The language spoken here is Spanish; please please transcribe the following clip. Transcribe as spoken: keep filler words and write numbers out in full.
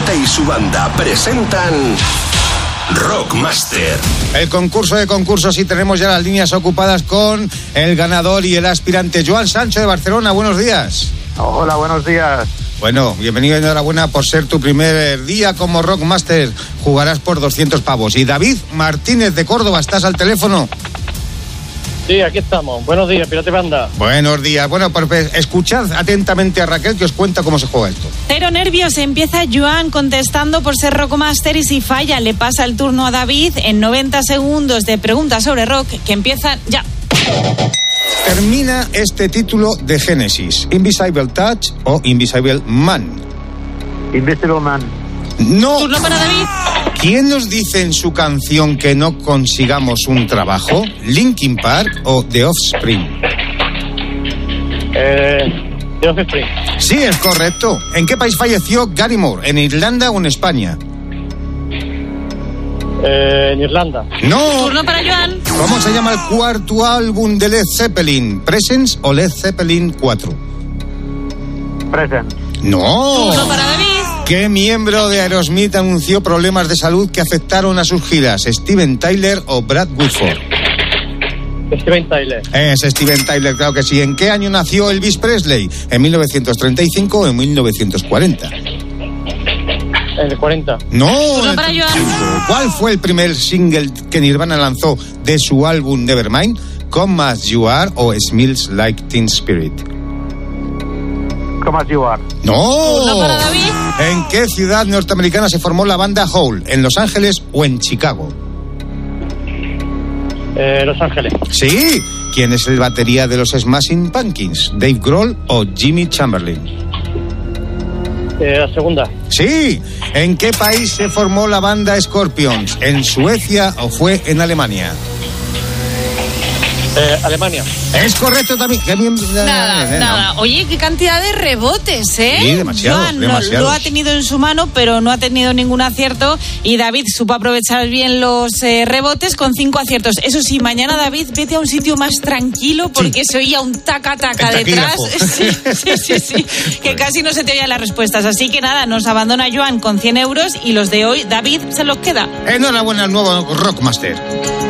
Chenote y su banda presentan Rockmaster. El concurso de concursos, y tenemos ya las líneas ocupadas con el ganador y el aspirante Joan Sancho de Barcelona. Buenos días. Hola, buenos días. Bueno, bienvenido y enhorabuena por ser tu primer día como Rockmaster. Jugarás por doscientos pavos. Y David Martínez de Córdoba, ¿estás al teléfono? Sí, aquí estamos. Buenos días, Pirate Banda. Buenos días. Bueno, pues escuchad atentamente a Raquel, que os cuenta cómo se juega esto. Cero nervios, empieza Joan contestando por ser Rockmaster, y si falla le pasa el turno a David en noventa segundos de preguntas sobre rock que empiezan ya. Termina este título de Génesis: Invisible Touch o Invisible Man. Invisible Man. No. Turno para David. ¿Quién nos dice en su canción que no consigamos un trabajo? ¿Linkin Park o The Offspring? Eh, The Offspring. Sí, es correcto. ¿En qué país falleció Gary Moore? ¿En Irlanda o en España? Eh, en Irlanda. No. Turno para Joan. ¿Cómo se llama el cuarto álbum de Led Zeppelin? ¿Presence o Led Zeppelin cuatro? Present. No. Turno para David. ¿Qué miembro de Aerosmith anunció problemas de salud que afectaron a sus giras? ¿Steven Tyler o Brad Woodford? Steven Tyler. Es Steven Tyler, claro que sí. ¿En qué año nació Elvis Presley? ¿En mil novecientos treinta y cinco o en mil novecientos cuarenta? En el cuarenta. No. Turno para Joan. ¿Cuál fue el primer single que Nirvana lanzó de su álbum Nevermind? ¿Come As You Are o Smells Like Teen Spirit? Come As You Are. No. Turno para David. ¿En qué ciudad norteamericana se formó la banda Hole? ¿En Los Ángeles o en Chicago? Eh, Los Ángeles. Sí. ¿Quién es el batería de los Smashing Pumpkins? ¿Dave Grohl o Jimmy Chamberlain? Eh, la segunda. Sí. ¿En qué país se formó la banda Scorpions? ¿En Suecia o fue en Alemania? Eh, Alemania. Es correcto también. Qué bien, Nada, eh, nada. no. Oye, qué cantidad de rebotes, ¿eh? Sí, demasiados, Joan lo- demasiados. lo ha tenido en su mano, pero no ha tenido ningún acierto. Y David supo aprovechar bien los eh, rebotes con cinco aciertos. Eso sí, mañana, David, vete a un sitio más tranquilo porque Sí. se oía un taca-taca El detrás. taquígrafo. Sí, sí, sí, sí. Que casi no se te oían las respuestas. Así que nada, nos abandona Joan con cien euros y los de hoy, David se los queda. Enhorabuena al nuevo Rockmaster.